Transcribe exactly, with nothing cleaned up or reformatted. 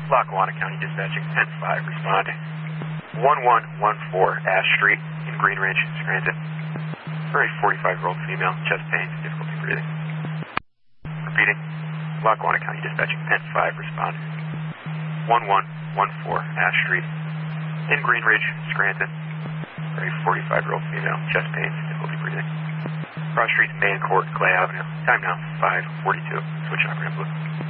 Lackawanna County Dispatching, ten five, respond. one one one four Ash Street in Green Ridge, Scranton. For a forty-five-year-old female, chest pains, difficulty breathing. Repeating, Lackawanna County Dispatching, ten five, respond. one one one four Ash Street in Green Ridge, Scranton. For a forty-five-year-old female, chest pains, difficulty breathing. Cross Street, Main Court, Clay Avenue. Time now, five forty-two. Switch on ramp blue.